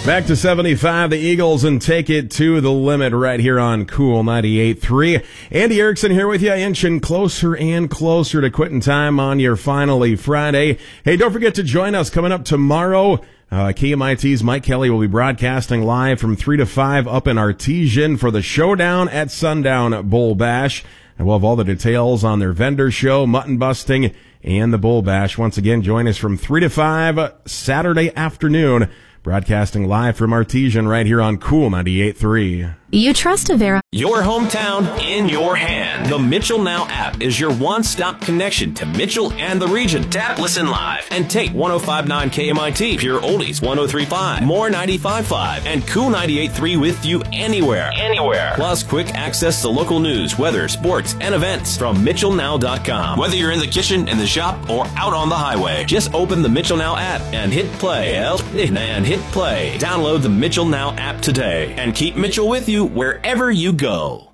Back to 75, the Eagles, and take it to the limit right here on Cool 98.3. Andy Erickson here with you, inching closer and closer to quitting time on your finally Friday. Hey, don't forget to join us coming up tomorrow. KMIT's Mike Kelly will be broadcasting live from 3 to 5 up in Artesian for the Showdown at Sundown Bull Bash. And we'll have all the details on their vendor show, mutton busting, and the Bull Bash. Once again, join us from 3 to 5 Saturday afternoon. Broadcasting live from Artesian right here on Cool 98.3. You trust Avera. Your hometown in your hand. The Mitchell Now app is your one-stop connection to Mitchell and the region. Tap, listen live, and take 105.9 KMIT, Pure Oldies 103.5, More 95.5, and Cool 98.3 with you anywhere. Plus, quick access to local news, weather, sports, and events from MitchellNow.com. Whether you're in the kitchen, in the shop, or out on the highway, just open the Mitchell Now app and hit play. Download the Mitchell Now app today and keep Mitchell with you wherever you go.